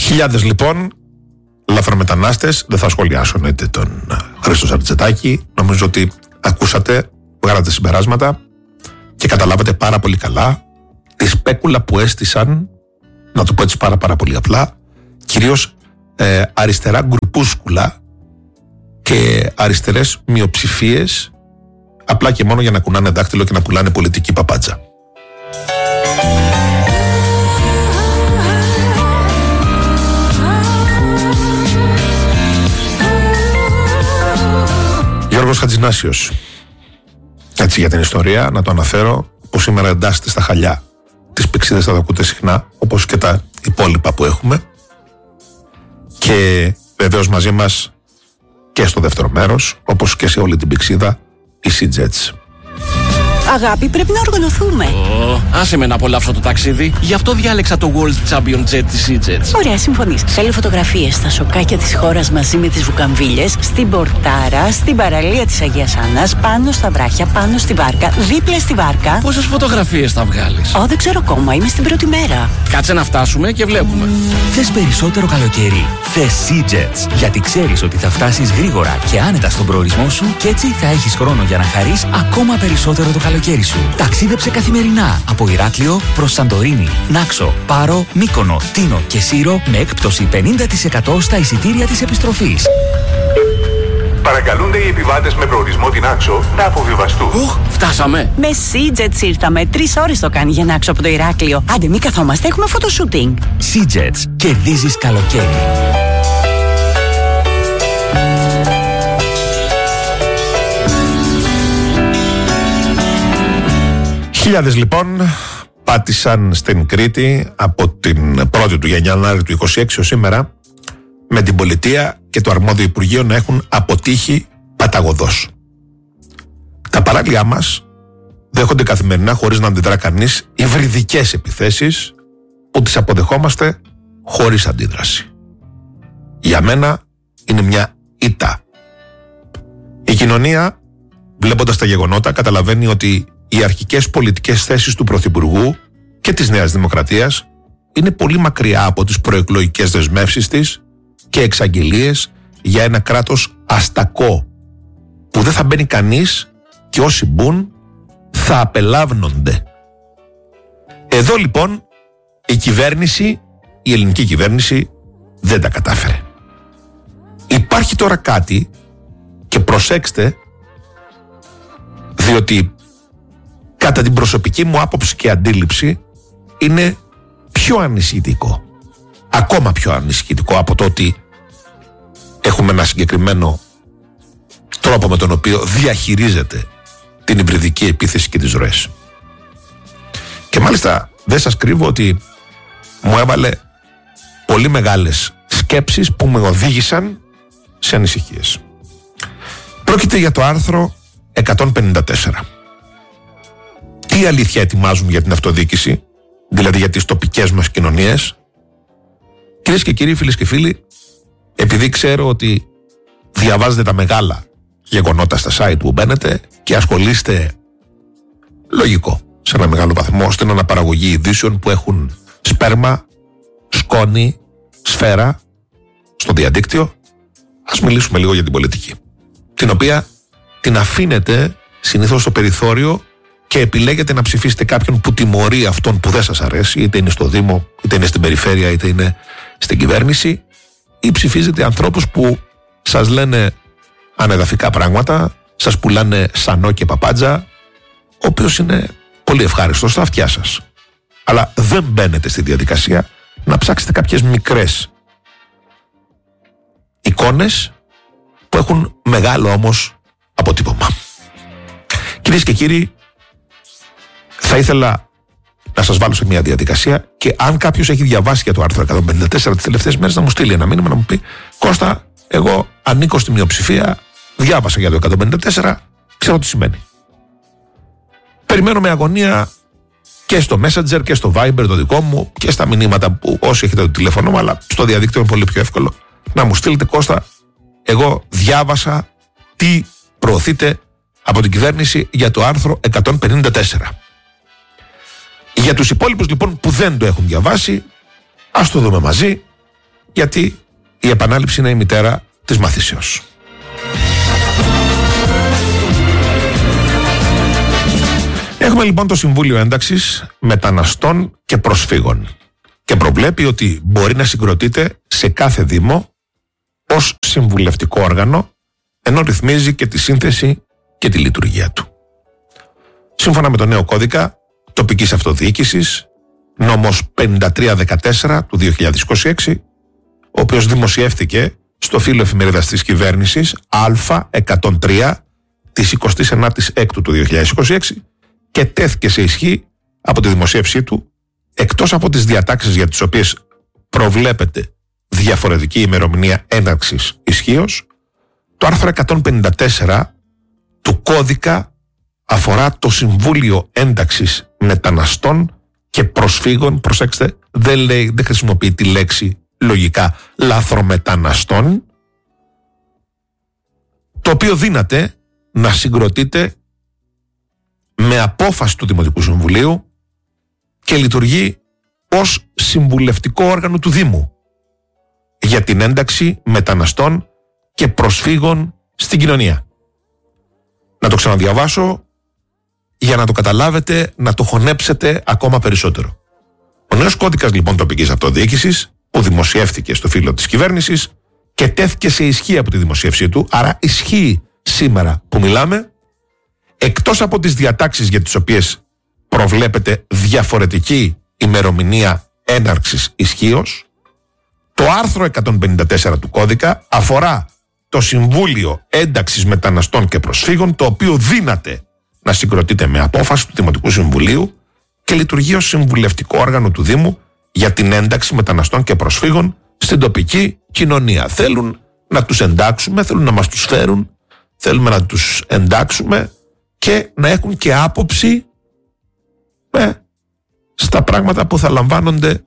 Χιλιάδες λοιπόν λαθρομετανάστες. Δεν θα σχολιάσω είτε τον Χρήστο Σαρτζετάκη. Νομίζω ότι ακούσατε, βγάλατε συμπεράσματα και καταλάβατε πάρα πολύ καλά τη σπέκουλα που έστησαν, να το πω έτσι πάρα πολύ απλά, κυρίως αριστερά γκρουπούσκουλα και αριστερές μειοψηφίες, απλά και μόνο για να κουνάνε δάχτυλο και να πουλάνε πολιτική παπάντζα. Γιώργος Χατζηνάσιος. Έτσι για την ιστορία, να το αναφέρω, που σήμερα εντάσσεται στα χαλιά. Τις πηξίδες θα τα ακούτε συχνά, όπως και τα υπόλοιπα που έχουμε. Και βεβαίως μαζί μας και στο δεύτερο μέρος, όπως και σε όλη την πηξίδα, οι Sea-Jets. Αγάπη, πρέπει να οργανωθούμε. Άσε με να απολαύσω το ταξίδι. Γι' αυτό διάλεξα το World Champion Jet της Sea-Jets. Ωραία, συμφωνείς. Θέλω φωτογραφίες στα σοκάκια της χώρας μαζί με τις βουκαμβίλες, στην πορτάρα, στην παραλία της Αγίας Άννας, πάνω στα βράχια, πάνω στη βάρκα, δίπλα στη βάρκα. Πόσες φωτογραφίες θα βγάλεις? Δεν ξέρω ακόμα, είμαι στην πρώτη μέρα. Κάτσε να φτάσουμε και βλέπουμε. Θες περισσότερο καλοκαίρι? Θες Sea-Jets. Γιατί ξέρεις ότι θα φτάσεις γρήγορα και άνετα στον προορισμό σου και έτσι θα έχεις χρόνο για να χαρείς ακόμα περισσότερο το καλοκαίρι σου. Ταξίδεψε καθημερινά από Ηράκλειο προς Σαντορίνη, Νάξο, Πάρο, Μύκονο, Τίνο και Σύρο με έκπτωση 50% στα εισιτήρια της επιστροφής. Παρακαλούνται οι επιβάτες με προορισμό την Νάξο να αποβιβαστούν. Φτάσαμε. Με Sea-Jets ήρθαμε. 3 ώρες το κάνει για Νάξο από το Ηράκλειο. Άντε, μη καθόμαστε, έχουμε φωτοσούτινγκ. Sea-Jets. Κερδίζεις καλοκαίρι. Χιλιάδες λοιπόν πάτησαν στην Κρήτη από την 1η του Γενιανάρη του 26 ως σήμερα, με την πολιτεία και το αρμόδιο Υπουργείο να έχουν αποτύχει παταγωδώς. Τα παράλια μας δέχονται καθημερινά, χωρίς να αντιδρά κανείς, υβριδικές επιθέσεις που τις αποδεχόμαστε χωρίς αντίδραση. Για μένα είναι μια ήττα. Η κοινωνία, βλέποντας τα γεγονότα, καταλαβαίνει ότι οι αρχικές πολιτικές θέσεις του Πρωθυπουργού και της Νέας Δημοκρατίας είναι πολύ μακριά από τις προεκλογικές δεσμεύσεις της και εξαγγελίες για ένα κράτος αστακό που δεν θα μπαίνει κανείς και όσοι μπουν θα απελάβνονται. Εδώ λοιπόν η ελληνική κυβέρνηση δεν τα κατάφερε. Υπάρχει τώρα κάτι, και προσέξτε, διότι κατά την προσωπική μου άποψη και αντίληψη είναι πιο ανησυχητικό, ακόμα πιο ανησυχητικό από το ότι έχουμε ένα συγκεκριμένο τρόπο με τον οποίο διαχειρίζεται την υβριδική επίθεση και τις ροές. Και μάλιστα δεν σας κρύβω ότι μου έβαλε πολύ μεγάλες σκέψεις που με οδήγησαν σε ανησυχίες. Πρόκειται για το άρθρο 154. Τι αλήθεια ετοιμάζουν για την αυτοδιοίκηση, δηλαδή για τις τοπικές μας κοινωνίες? Κυρίες και κύριοι, φίλες και φίλοι, επειδή ξέρω ότι διαβάζετε τα μεγάλα γεγονότα στα site που μπαίνετε και ασχολείστε, λογικό, σε ένα μεγάλο βαθμό, στην αναπαραγωγή ειδήσεων που έχουν σπέρμα, σκόνη, σφαίρα στο διαδίκτυο, ας μιλήσουμε λίγο για την πολιτική, την οποία την αφήνετε συνήθως στο περιθώριο και επιλέγετε να ψηφίσετε κάποιον που τιμωρεί αυτόν που δεν σας αρέσει, είτε είναι στο Δήμο, είτε είναι στην περιφέρεια, είτε είναι στην κυβέρνηση, ή ψηφίζετε ανθρώπους που σας λένε ανεδαφικά πράγματα, σας πουλάνε σανό και παπάντζα, ο οποίος είναι πολύ ευχάριστος στα αυτιά σας. Αλλά δεν μπαίνετε στη διαδικασία να ψάξετε κάποιες μικρές εικόνες που έχουν μεγάλο όμως αποτύπωμα. Κυρίες και κύριοι, θα ήθελα να σας βάλω σε μια διαδικασία και αν κάποιος έχει διαβάσει για το άρθρο 154 τις τελευταίες μέρες να μου στείλει ένα μήνυμα να μου πει: Κώστα, εγώ ανήκω στη μειοψηφία, διάβασα για το 154, ξέρω τι σημαίνει. Περιμένω με αγωνία και στο Messenger και στο Viber το δικό μου και στα μηνύματα που όσοι έχετε το τηλέφωνο μου, αλλά στο διαδίκτυο είναι πολύ πιο εύκολο να μου στείλετε: Κώστα, εγώ διάβασα τι προωθείται από την κυβέρνηση για το άρθρο 154. Για τους υπόλοιπους λοιπόν που δεν το έχουν διαβάσει, ας το δούμε μαζί, γιατί η επανάληψη είναι η μητέρα της μαθήσεως. Έχουμε λοιπόν το Συμβούλιο Ένταξης Μεταναστών και Προσφύγων και προβλέπει ότι μπορεί να συγκροτείται σε κάθε Δήμο ως συμβουλευτικό όργανο, ενώ ρυθμίζει και τη σύνθεση και τη λειτουργία του. Σύμφωνα με το νέο κώδικα τοπικής αυτοδιοίκησης, νόμος 5314 του 2026, ο οποίος δημοσιεύθηκε στο φύλλο εφημερίδας της κυβέρνησης Α103 της 29ης Έκτου του 2026 και τέθηκε σε ισχύ από τη δημοσίευσή του, εκτός από τις διατάξεις για τις οποίες προβλέπεται διαφορετική ημερομηνία έναρξης ισχύως, το άρθρο 154 του κώδικα αφορά το Συμβούλιο Ένταξης Μεταναστών και Προσφύγων. Προσέξτε, δεν χρησιμοποιεί τη λέξη λογικά λαθρομεταναστών, το οποίο δύναται να συγκροτείται με απόφαση του Δημοτικού Συμβουλίου και λειτουργεί ως συμβουλευτικό όργανο του Δήμου για την ένταξη μεταναστών και προσφύγων στην κοινωνία. Να το ξαναδιαβάσω για να το καταλάβετε, να το χωνέψετε ακόμα περισσότερο. Ο νέος κώδικας λοιπόν τοπικής αυτοδιοίκησης, που δημοσιεύθηκε στο φύλλο της κυβέρνησης και τέθηκε σε ισχύ από τη δημοσίευσή του, άρα ισχύει σήμερα που μιλάμε, εκτός από τις διατάξεις για τις οποίες προβλέπεται διαφορετική ημερομηνία έναρξης ισχύως, το άρθρο 154 του κώδικα αφορά το Συμβούλιο Ένταξης Μεταναστών και Προσφύγων, το οποίο δύναται να συγκροτείται με απόφαση του Δημοτικού Συμβουλίου και λειτουργεί ως συμβουλευτικό όργανο του Δήμου για την ένταξη μεταναστών και προσφύγων στην τοπική κοινωνία. Θέλουν να τους εντάξουμε, θέλουν να μας τους φέρουν, θέλουμε να τους εντάξουμε και να έχουν και άποψη στα πράγματα που θα λαμβάνονται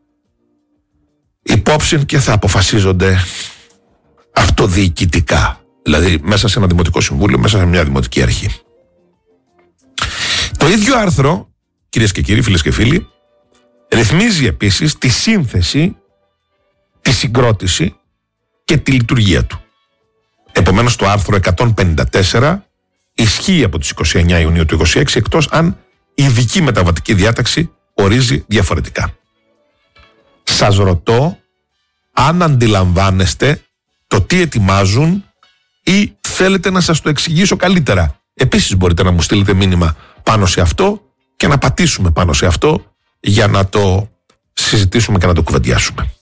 υπόψη και θα αποφασίζονται αυτοδιοικητικά. Δηλαδή μέσα σε ένα δημοτικό συμβούλιο, μέσα σε μια δημοτική αρχή. Το ίδιο άρθρο, κυρίες και κύριοι, φίλες και φίλοι, ρυθμίζει επίσης τη σύνθεση, τη συγκρότηση και τη λειτουργία του. Επομένως το άρθρο 154 ισχύει από τις 29 Ιουνίου του 2026, εκτός αν η ειδική μεταβατική διάταξη ορίζει διαφορετικά. Σας ρωτώ αν αντιλαμβάνεστε το τι ετοιμάζουν ή θέλετε να σας το εξηγήσω καλύτερα. Επίσης μπορείτε να μου στείλετε μήνυμα πάνω σε αυτό και να πατήσουμε πάνω σε αυτό για να το συζητήσουμε και να το κουβεντιάσουμε.